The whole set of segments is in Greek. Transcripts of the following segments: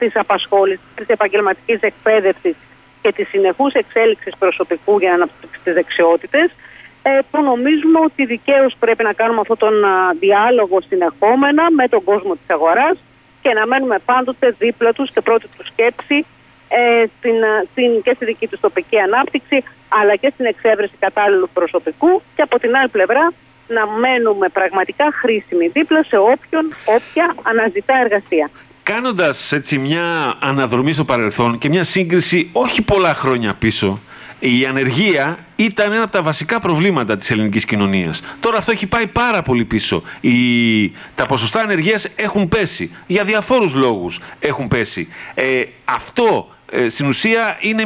της απασχόλησης, της επαγγελματικής εκπαίδευσης και της συνεχούς εξέλιξης προσωπικού για να αναπτύξει τις δεξιότητες, που νομίζουμε ότι δικαίως πρέπει να κάνουμε αυτόν τον διάλογο συνεχόμενα με τον κόσμο της αγοράς και να μένουμε πάντοτε δίπλα τους και πρώτη τους σκέψη και στη δική τους τοπική ανάπτυξη, αλλά και στην εξέβρεση κατάλληλου προσωπικού, και από την άλλη πλευρά να μένουμε πραγματικά χρήσιμοι δίπλα σε όποια αναζητά εργασία. Κάνοντας έτσι μια αναδρομή στο παρελθόν και μια σύγκριση όχι πολλά χρόνια πίσω, η ανεργία ήταν ένα από τα βασικά προβλήματα της ελληνικής κοινωνίας. Τώρα αυτό έχει πάει πάρα πολύ πίσω. Τα ποσοστά ανεργίας έχουν πέσει. Για διαφόρους λόγους έχουν πέσει. Αυτό στην ουσία είναι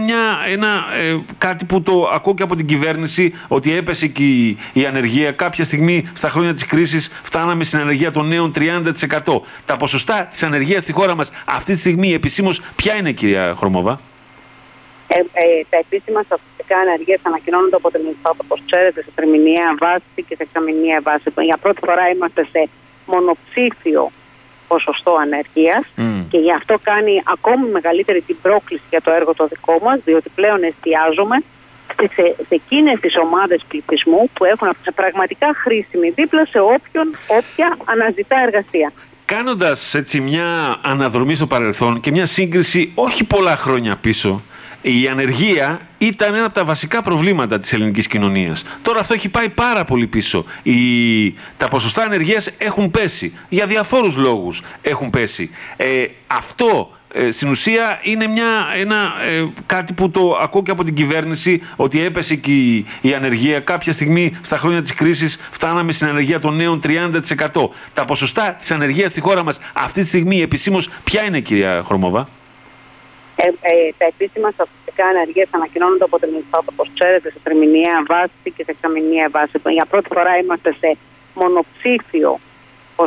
κάτι που το ακούω και από την κυβέρνηση, ότι έπεσε και η ανεργία. Κάποια στιγμή στα χρόνια της κρίσης φτάναμε στην ανεργία των νέων 30%. Τα ποσοστά της ανεργίας στη χώρα μας αυτή τη στιγμή επισήμως ποια είναι, κυρία Χρωμόβα? Τα επίσημα στατιστικά ανεργίας ανακοινώνονται από την Ινστάτ, όπως ξέρετε, σε τριμηνιαία βάση και σε εξαμηνιαία βάση. Για πρώτη φορά είμαστε σε μονοψήφιο ποσοστό ανεργίας και γι' αυτό κάνει ακόμη μεγαλύτερη την πρόκληση για το έργο το δικό μας, διότι πλέον εστιάζουμε σε εκείνες τις ομάδες πληθυσμού που έχουν πραγματικά χρήσιμη δίπλα σε όποια αναζητά εργασία. Κάνοντας έτσι μια αναδρομή στο παρελθόν και μια σύγκριση όχι πολλά χρόνια πίσω, η ανεργία ήταν ένα από τα βασικά προβλήματα της ελληνικής κοινωνίας. Τώρα αυτό έχει πάει πάρα πολύ πίσω. Τα ποσοστά ανεργίας έχουν πέσει. Για διαφόρους λόγους έχουν πέσει. Αυτό στην ουσία είναι κάτι που το ακούω και από την κυβέρνηση, ότι έπεσε και η ανεργία. Κάποια στιγμή στα χρόνια της κρίσης φτάναμε στην ανεργία των νέων 30%. Τα ποσοστά της ανεργίας στη χώρα μας αυτή τη στιγμή επισήμως ποια είναι, κυρία Χρωμόβα? Τα επίσημα στατιστικά ανεργίας ανακοινώνονται από την Ινστάτ, όπως ξέρετε, σε τριμηνιαία βάση και σε εξαμηνιαία βάση. Για πρώτη φορά είμαστε σε μονοψήφιο